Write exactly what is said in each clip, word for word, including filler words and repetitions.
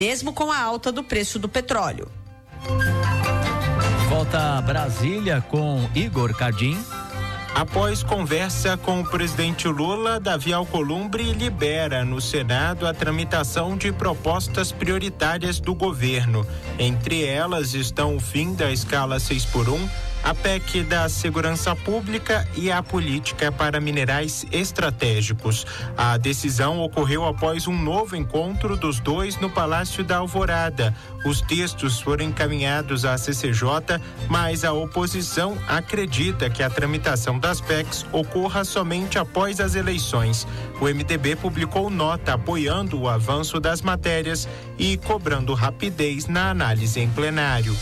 mesmo com a alta do preço do petróleo. Volta a Brasília com Igor Cardim. Após conversa com o presidente Lula, Davi Alcolumbre libera no Senado a tramitação de propostas prioritárias do governo. Entre elas estão o fim da escala seis por um, a P E C da segurança pública e a política para minerais estratégicos. A decisão ocorreu após um novo encontro dos dois no Palácio da Alvorada. Os textos foram encaminhados à C C J, mas a oposição acredita que a tramitação das P E Cs ocorra somente após as eleições. O M D B publicou nota apoiando o avanço das matérias e cobrando rapidez na análise em plenário.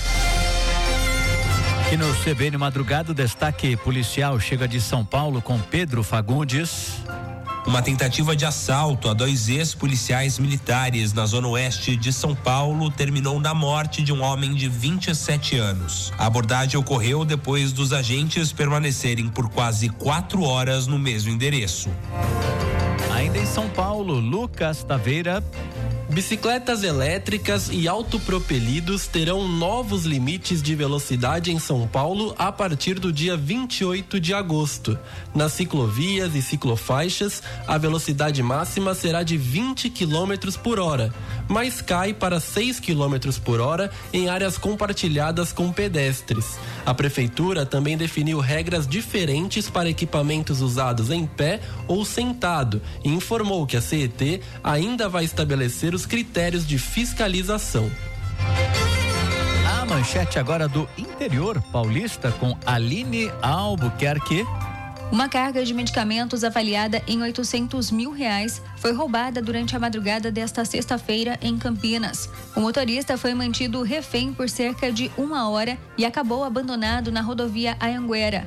E no C B N Madrugada, o destaque policial chega de São Paulo com Pedro Fagundes. Uma tentativa de assalto a dois ex-policiais militares na zona oeste de São Paulo terminou na morte de um homem de vinte e sete anos. A abordagem ocorreu depois dos agentes permanecerem por quase quatro horas no mesmo endereço. Ainda em São Paulo, Lucas Taveira. Bicicletas elétricas e autopropelidos terão novos limites de velocidade em São Paulo a partir do dia vinte e oito de agosto. Nas ciclovias e ciclofaixas, a velocidade máxima será de vinte quilômetros por hora, mas cai para seis quilômetros por hora em áreas compartilhadas com pedestres. A prefeitura também definiu regras diferentes para equipamentos usados em pé ou sentado e informou que a C E T ainda vai estabelecer os critérios de fiscalização. A manchete agora do interior paulista com Aline Albuquerque. Uma carga de medicamentos avaliada em oitocentos mil reais foi roubada durante a madrugada desta sexta-feira em Campinas. O motorista foi mantido refém por cerca de uma hora e acabou abandonado na rodovia Anhanguera.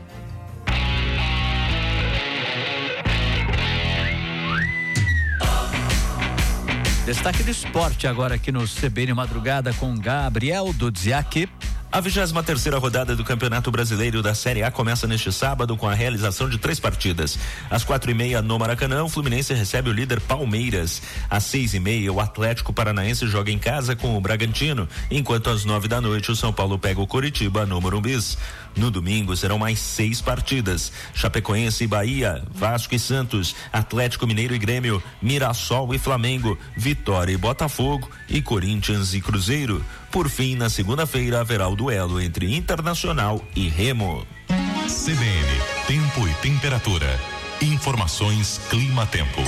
Destaque do esporte agora aqui no C B N Madrugada com Gabriel Dudziak. A vigésima terceira rodada do Campeonato Brasileiro da Série A começa neste sábado com a realização de três partidas. Às quatro e meia no Maracanã, o Fluminense recebe o líder Palmeiras. Às seis e meia, o Atlético Paranaense joga em casa com o Bragantino, enquanto às nove da noite o São Paulo pega o Coritiba no Morumbi. No domingo serão mais seis partidas: Chapecoense e Bahia, Vasco e Santos, Atlético Mineiro e Grêmio, Mirassol e Flamengo, Vitória e Botafogo e Corinthians e Cruzeiro. Por fim, na segunda-feira haverá o duelo entre Internacional e Remo. C B N, tempo e temperatura. Informações Clima-Tempo.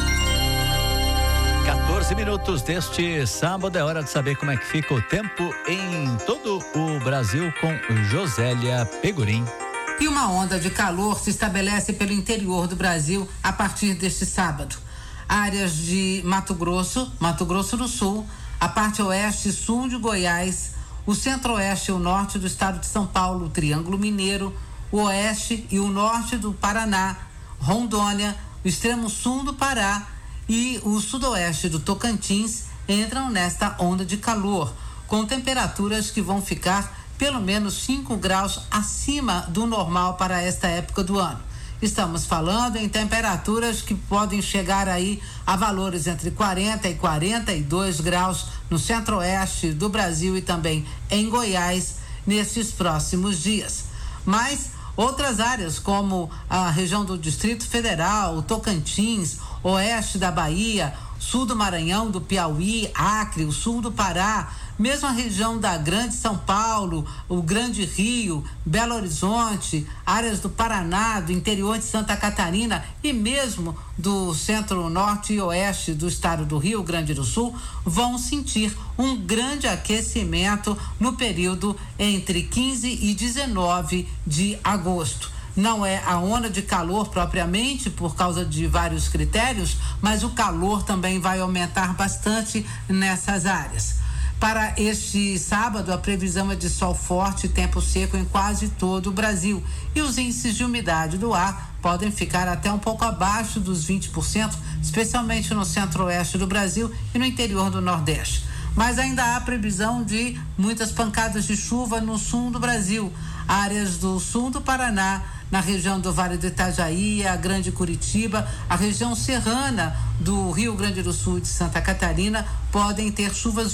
quatorze minutos deste sábado, é hora de saber como é que fica o tempo em todo o Brasil com Josélia Pegorim. E uma onda de calor se estabelece pelo interior do Brasil a partir deste sábado. Áreas de Mato Grosso, Mato Grosso do Sul, a parte oeste e sul de Goiás, o centro-oeste e o norte do estado de São Paulo, o Triângulo Mineiro, o oeste e o norte do Paraná, Rondônia, o extremo sul do Pará e o sudoeste do Tocantins entram nesta onda de calor, com temperaturas que vão ficar pelo menos cinco graus acima do normal para esta época do ano. Estamos falando em temperaturas que podem chegar aí a valores entre quarenta e quarenta e dois graus no centro-oeste do Brasil e também em Goiás nesses próximos dias. Mas outras áreas como a região do Distrito Federal, o Tocantins, oeste da Bahia, sul do Maranhão, do Piauí, Acre, o sul do Pará, mesmo a região da Grande São Paulo, o Grande Rio, Belo Horizonte, áreas do Paraná, do interior de Santa Catarina e mesmo do centro-norte e oeste do estado do Rio Grande do Sul vão sentir um grande aquecimento no período entre quinze e dezenove de agosto. Não é a onda de calor propriamente por causa de vários critérios, mas o calor também vai aumentar bastante nessas áreas. Para este sábado, a previsão é de sol forte e tempo seco em quase todo o Brasil. E os índices de umidade do ar podem ficar até um pouco abaixo dos vinte por cento, especialmente no centro-oeste do Brasil e no interior do Nordeste. Mas ainda há previsão de muitas pancadas de chuva no sul do Brasil. Áreas do sul do Paraná, na região do Vale do Itajaí, a Grande Curitiba, a região serrana do Rio Grande do Sul e de Santa Catarina podem ter chuvas